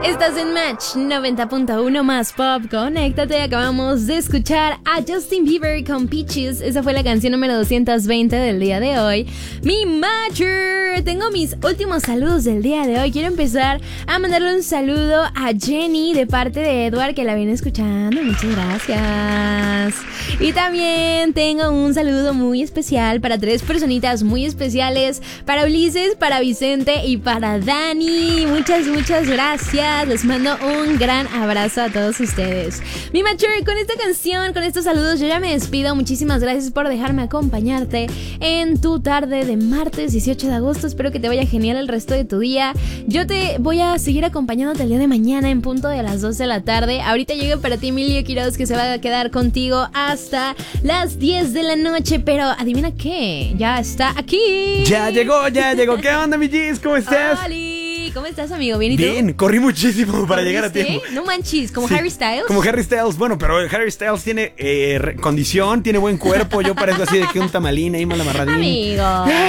Estás en Match 90.1 más pop. Conéctate. Acabamos de escuchar a Justin Bieber con Peaches. Esa fue la canción número 220 del día de hoy. Mi Matcher. Tengo mis últimos saludos del día de hoy. Quiero empezar a mandarle un saludo a Jenny de parte de Edward, que la viene escuchando. Muchas gracias. Y también tengo un saludo muy especial para 3 personitas muy especiales. Para Ulises, para Vicente y para Dani. Muchas gracias. Les mando un gran abrazo a todos ustedes. Mi Matcher, con esta canción, con estos saludos, yo ya me despido. Muchísimas gracias por dejarme acompañarte en tu tarde de martes 18 de agosto. Espero que te vaya genial el resto de tu día. Yo te voy a seguir acompañándote el día de mañana en punto de las 2 de la tarde. Ahorita llega para ti Emilio Quiroz, que se va a quedar contigo hasta las 10 de la noche. Pero adivina qué, ya está aquí. Ya llegó. ¿Qué onda, mi Gis? ¿Cómo estás? ¡Holi! ¿Cómo estás, amigo? ¿Bien y tú? Bien, corrí muchísimo para llegar a tiempo. No manches, ¿como sí, Harry Styles? Como Harry Styles, bueno, pero Harry Styles tiene condición, tiene buen cuerpo. Yo parezco así de que un tamalín ahí mal amarradín. Amigo.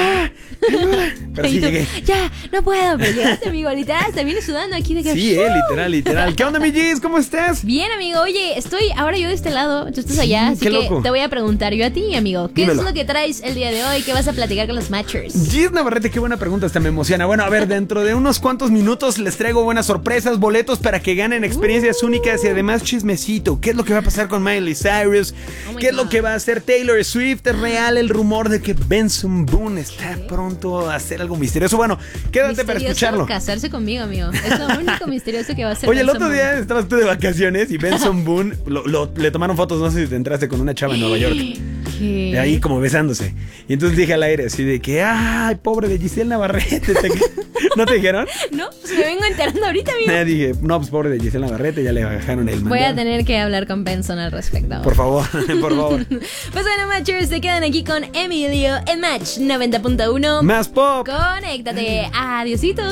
Pero sí llegué. Ya, no puedo, pero llegaste, amigo. Literal, te vienes sudando aquí de que... Sí, literal. ¿Qué onda, mi Gis? ¿Cómo estás? Bien, amigo. Oye, estoy ahora yo de este lado, tú estás allá, así que loco. te voy a preguntar yo a ti, amigo. ¿Qué Dímelo. es lo que traes el día de hoy? ¿Qué vas a platicar con los Matchers? Gis Navarrete, qué buena pregunta, hasta me emociona. Bueno, a ver, dentro de unos cuantos minutos les traigo buenas sorpresas, boletos para que ganen experiencias únicas y además chismecito. ¿Qué es lo que va a pasar con Miley Cyrus? ¿Qué es lo que va a hacer Taylor Swift? ¿Es real el rumor de que Benson Boone está pronto a hacer algo misterioso? Bueno, quédate para escucharlo. Casarse conmigo, amigo. Es lo único misterioso que va a hacer. Oye, el Benson otro día Boone. estabas tú de vacaciones y Benson Boone le tomaron fotos, no sé si te entraste, con una chava en Nueva York. ¿Qué? Ahí como besándose. Y entonces dije al aire así de que, ay, pobre de Giselle Navarrete. ¿No te dijeron? No, pues me vengo enterando ahorita, amigo. Dije, no, pues pobre de Giselle Navarrete, ya le bajaron el Voy a mandado. tener que hablar con Benson al respecto. Por favor, por favor. Pues bueno, Matchers, se quedan aquí con Emilio en Match 90.1. Más pop. Conéctate. Adiosito.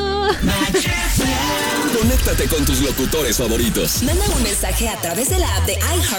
Conéctate con tus locutores favoritos. Manda un mensaje a través de la app de iHeart